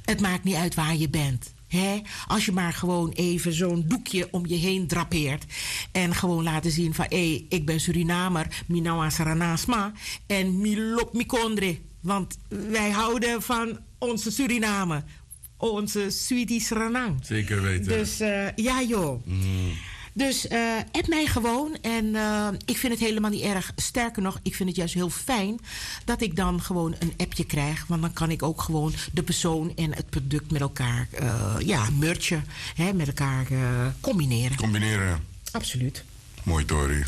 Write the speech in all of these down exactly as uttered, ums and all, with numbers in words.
Het maakt niet uit waar je bent. Hè? Als je maar gewoon even zo'n doekje om je heen drapeert. En gewoon laten zien van... hé, hey, ik ben Surinamer. Minawa Saranasma. En Milop Mikondre. Want wij houden van onze Suriname. Onze Sweetie Suriname. Zeker weten. Dus uh, ja joh. Mm. Dus uh, app mij gewoon. En uh, ik vind het helemaal niet erg. Sterker nog, ik vind het juist heel fijn... dat ik dan gewoon een appje krijg. Want dan kan ik ook gewoon de persoon en het product met elkaar... Uh, ja, merchen, hè, met elkaar uh, combineren. Combineren. Absoluut. Mooi, Tori.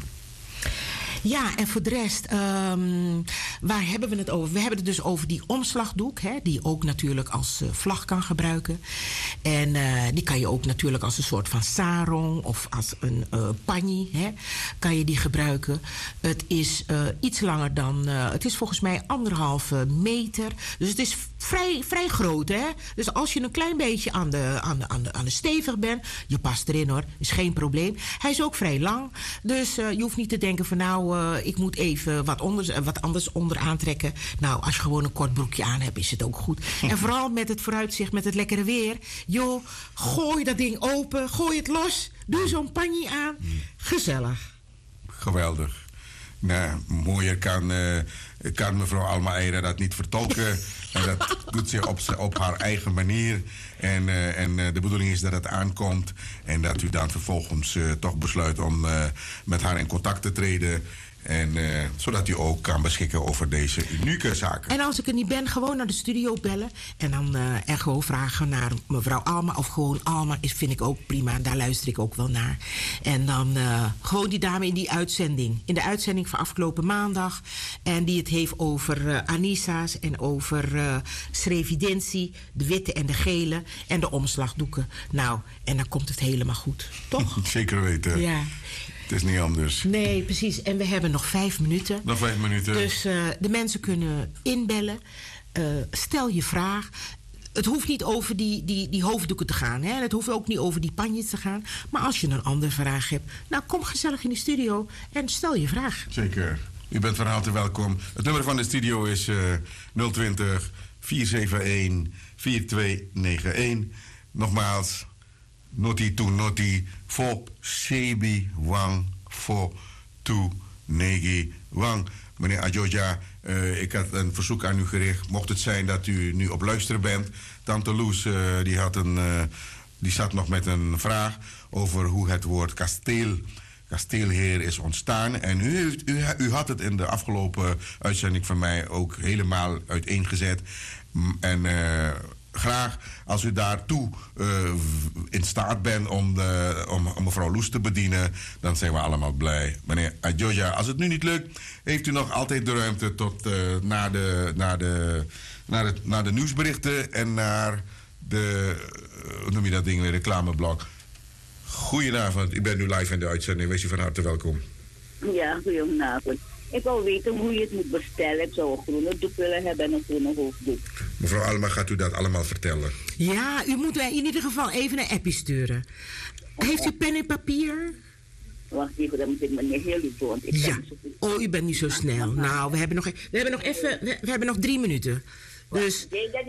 Ja, en voor de rest, um, waar hebben we het over? We hebben het dus over die omslagdoek, hè, die ook natuurlijk als uh, vlag kan gebruiken. En uh, die kan je ook natuurlijk als een soort van sarong of als een uh, panji, hè, kan je die gebruiken. Het is uh, iets langer dan, uh, het is volgens mij anderhalve meter. Dus het is vrij, vrij groot, hè. Dus als je een klein beetje aan de, aan de, aan de, aan de stevig bent, je past erin hoor, is geen probleem. Hij is ook vrij lang, dus uh, je hoeft niet te denken van nou... Uh, ik moet even wat, onder, wat anders onder aantrekken. Nou, als je gewoon een kort broekje aan hebt, is het ook goed. En vooral met het vooruitzicht, met het lekkere weer. Joh, gooi dat ding open, gooi het los. Doe zo'n panji aan. Gezellig. Geweldig. Nou, mooier kan, uh, kan mevrouw Alma Eira dat niet vertolken. En dat doet ze op, op haar eigen manier. En, uh, en uh, de bedoeling is dat het aankomt. En dat u dan vervolgens uh, toch besluit om uh, met haar in contact te treden. En, uh, zodat u ook kan beschikken over deze unieke zaken. En als ik er niet ben, gewoon naar de studio bellen. En dan uh, er gewoon vragen naar mevrouw Alma. Of gewoon Alma, is, vind ik ook prima. Daar luister ik ook wel naar. En dan uh, gewoon die dame in die uitzending. In de uitzending van afgelopen maandag. En die het heeft over uh, Anisa's. En over uh, Srevidentie. De witte en de gele. En de omslagdoeken. Nou, en dan komt het helemaal goed. Toch? Zeker weten. Ja. Het is niet anders. Nee, precies. En we hebben nog vijf minuten. Nog vijf minuten. Dus uh, de mensen kunnen inbellen. Uh, stel je vraag. Het hoeft niet over die, die, die hoofddoeken te gaan. Hè? Het hoeft ook niet over die panjes te gaan. Maar als je een andere vraag hebt... nou, kom gezellig in de studio en stel je vraag. Zeker. U bent van harte welkom. Het nummer van de studio is uh, nul twintig, vier zeven een, vier twee negen een. Nogmaals... Noti to noti, fo sebi wang, fo to negi wang. Meneer Adjoja, uh, ik had een verzoek aan u gericht. Mocht het zijn dat u nu op luisteren bent. Tante Loes, uh, die, had een, uh, die zat nog met een vraag over hoe het woord kasteel, kasteelheer is ontstaan. En u, heeft, u, u had het in de afgelopen uitzending van mij ook helemaal uiteengezet. En... Uh, graag als u daartoe uh, in staat bent om, de, om, om mevrouw Loes te bedienen, dan zijn we allemaal blij. Meneer Adjoja, als het nu niet lukt, heeft u nog altijd de ruimte tot uh, naar, de, naar, de, naar, het, naar de nieuwsberichten en naar de, uh, hoe noem je dat ding weer, reclameblok. Goedenavond, u bent nu live in de uitzending. Wees u van harte welkom. Ja, goedenavond. Ik wil weten hoe je het moet bestellen. Ik zou een groene doek willen hebben en een groene hoofddoek. Mevrouw Alma, gaat u dat allemaal vertellen? Ja, u moet in ieder geval even een appje sturen. Heeft u pen en papier? Wacht even, dan moet ik me niet heel lief doen. Want ik ja. ben zo... Oh, u bent niet zo snel. Nou, we hebben nog, we hebben nog even... We, we hebben nog drie minuten. Dus... Nee, dat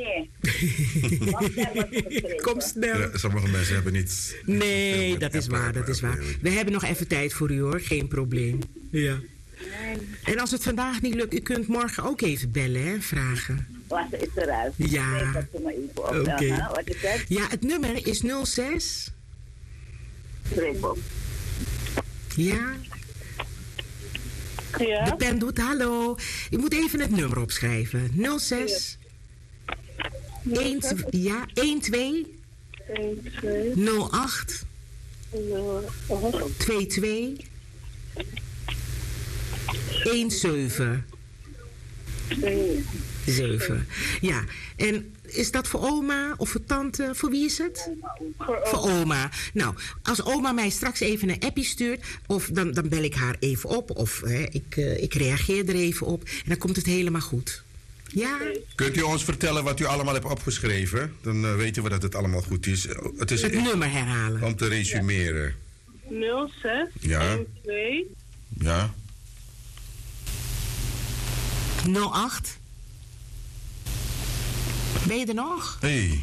niet. Kom snel. Ja, sommige mensen hebben niet... Nee, dat is waar, dat is waar. We hebben nog even tijd voor u hoor, geen probleem. Ja. En als het vandaag niet lukt, u kunt morgen ook even bellen, hè, vragen. Wat is eruit? Ja. Oké. Okay. Wat is het? Ja, het nummer is nul zes. Triple. Ja. Ja. De pen doet hallo. Je moet even het nummer opschrijven. nul zes. een, ja, een twee. nul acht. twee twee. een zeven. zeven. Ja, en is dat voor oma of voor tante? Voor wie is het? Voor oma. Voor oma. Nou, als oma mij straks even een appje stuurt... of dan, dan bel ik haar even op... of hè, ik, uh, ik reageer er even op... en dan komt het helemaal goed. Ja? Kunt u ons vertellen wat u allemaal hebt opgeschreven? Dan uh, weten we dat het allemaal goed is. Het, is het nummer herhalen. Om te resumeren. nul zes. Ja. twee. Ja. nul acht. Ben je er nog? Hey.